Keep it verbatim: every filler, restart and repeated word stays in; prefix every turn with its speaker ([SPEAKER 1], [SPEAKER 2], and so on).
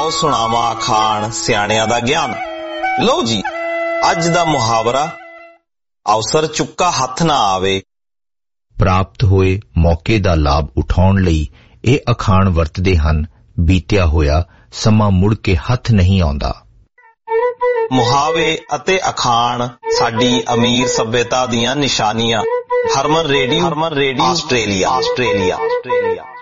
[SPEAKER 1] आओ सुणावा अखाण सियाणियां दा ज्ञान। लो जी अज दा मुहावरा, अवसर चुक्का हथ ना आवे।
[SPEAKER 2] प्राप्त होए मौके दा लाभ उठाउण लई ਇਹ ਅਖਾਣ ਵਰਤਦੇ ਹਨ, ਬੀਤਿਆ ਹੋਇਆ ਸਮਾਂ ਮੁੜ ਕੇ ਹੱਥ ਨਹੀਂ ਆਉਂਦਾ।
[SPEAKER 1] ਮੁਹਾਵੇ ਅਤੇ ਅਖਾਣ ਸਾਡੀ ਅਮੀਰ ਸੱਭਿਅਤਾ ਦੀਆਂ ਨਿਸ਼ਾਨੀਆਂ। ਹਰਮਨ ਰੇਡੀਓ, ਹਰਮਨ ਰੇਡੀਓ, ਆਸਟ੍ਰੇਲੀਆ, ਆਸਟ੍ਰੇਲੀਆ, ਆਸਟ੍ਰੇਲੀਆ।